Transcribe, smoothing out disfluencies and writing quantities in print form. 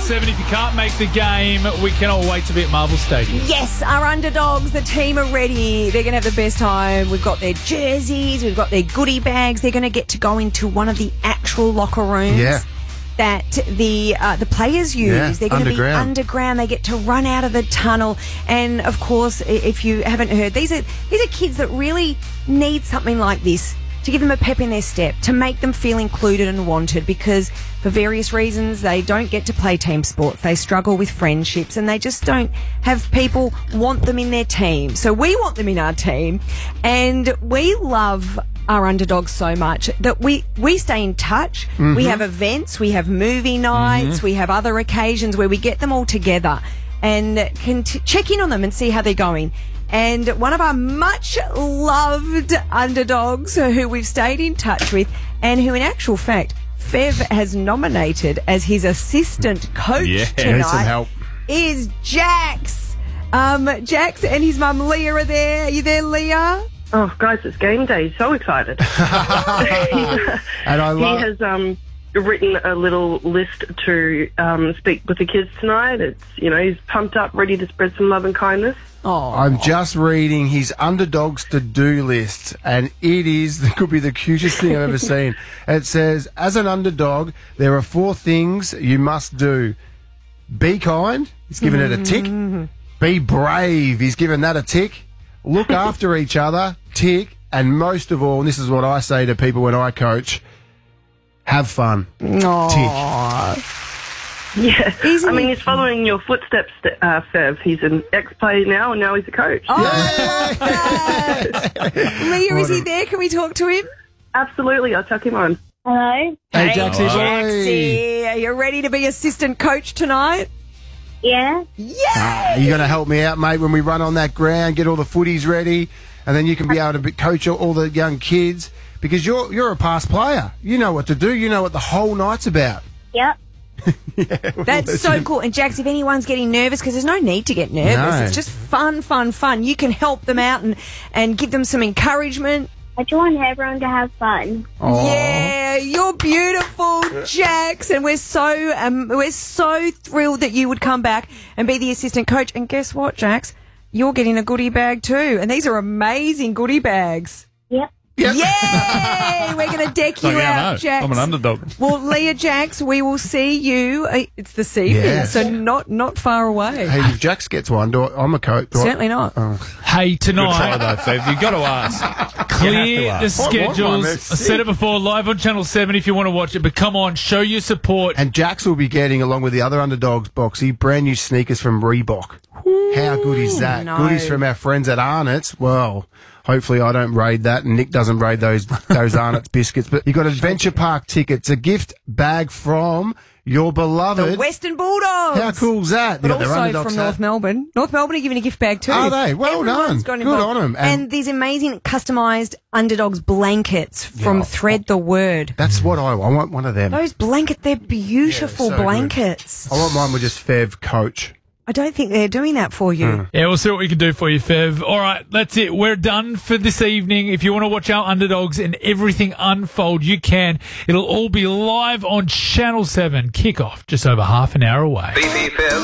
7, if you can't make the game, we cannot wait to be at Marvel Stadium. Yes, our underdogs, the team are ready. They're going to have the best time. We've got their jerseys, we've got their goodie bags. They're going to get to go into one of the actual locker rooms. Yeah. That the players use. Yeah, they're going to be underground. They get to run out of the tunnel. And, of course, if you haven't heard, these are kids that really need something like this to give them a pep in their step, to make them feel included and wanted, because for various reasons they don't get to play team sports. They struggle with friendships and they just don't have people want them in their team. So we want them in our team, and we love our underdogs so much that we stay in touch. Mm-hmm. We have events, we have movie nights, mm-hmm. we have other occasions where we get them all together and can check in on them and see how they're going. And one of our much-loved underdogs who we've stayed in touch with, and who in actual fact Fev has nominated as his assistant coach tonight, is Jax. Jax and his mum Leah are there. Are you there, Leah? Oh, guys, it's game day. So excited. And I love... He has written a little list to speak with the kids tonight. It's, he's pumped up, ready to spread some love and kindness. Oh. I'm just reading his underdogs to-do list, and it could be the cutest thing I've ever seen. It says, as an underdog, there are 4 things you must do. Be kind. He's given it a tick. Be brave. He's given that a tick. Look after each other. Tick. And most of all, and this is what I say to people when I coach, have fun. Aww. Tick. Yeah, he's following your footsteps, Fev. He's an ex-player now, and now he's a coach. Oh, I love that. Leah, is he there? Can we talk to him? Absolutely, I'll chuck him on. Hello. Hey, Jaxie. Jaxie, are you ready to be assistant coach tonight? Yeah. Yeah. Are you going to help me out, mate, when we run on that ground, get all the footies ready, and then you can be able to coach all the young kids? Because you're a past player. You know what to do. You know what the whole night's about. Yep. That's so cool. And Jax, if anyone's getting nervous, because there's no need to get nervous, it's just fun. You can help them out and give them some encouragement. I just want everyone to have fun. Aww. Yeah, you're beautiful, Jax, and we're so thrilled that you would come back and be the assistant coach. And guess what, Jax? You're getting a goodie bag too, and these are amazing goodie bags. Yep. Yay! We're going to deck you out, Jax. I'm an underdog. Well, Leah, Jax, we will see you. It's this evening, so not far away. Hey, if Jax gets one, I'm a coach. Certainly not. Hey, tonight... Good try, though, Fev. You've got to ask. Clear the schedules. I said it before, live on Channel 7 if you want to watch it. But come on, show your support. And Jax will be getting, along with the other underdogs, Boxy, brand new sneakers from Reebok. How good is that? No. Goodies from our friends at Arnott's. Well, hopefully I don't raid that, and Nick doesn't raid those Arnott's biscuits. But you got Adventure Park tickets, a gift bag from your beloved... The Western Bulldogs. How cool is that? But also from North Melbourne. North Melbourne are giving a gift bag too. Are they? Well Everyone's done. Good on them. And these amazing customised Underdogs blankets from Thread the Word. That's what I want one of them. Those blankets, they're beautiful blankets. Good. I want mine with just Fev Coach. I don't think they're doing that for you. Yeah, we'll see what we can do for you, Fev. All right, that's it. We're done for this evening. If you want to watch our underdogs and everything unfold, you can. It'll all be live on Channel 7. Kickoff just over half an hour away.